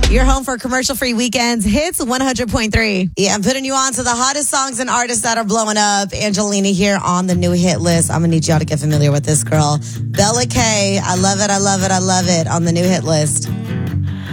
You're home for commercial-free weekends. Hits 100.3. Yeah, I'm putting you on to the hottest songs and artists that are blowing up. Angelina here on the new hit list. I'm going to need y'all to get familiar with this girl. Bella K. I love it, I love it, I love it on the new hit list.